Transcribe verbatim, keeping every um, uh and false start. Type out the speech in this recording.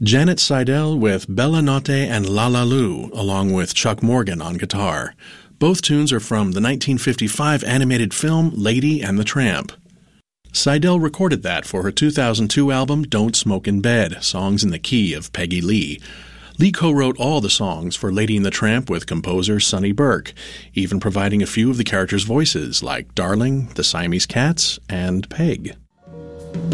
Janet Seidel with Bella Notte and La La Lu, along with Chuck Morgan on guitar. Both tunes are from the nineteen fifty-five animated film Lady and the Tramp. Seidel recorded that for her two thousand two album Don't Smoke in Bed, songs in the key of Peggy Lee. Lee co-wrote all the songs for Lady and the Tramp with composer Sonny Burke, even providing a few of the characters' voices like Darling, the Siamese Cats, and Peg.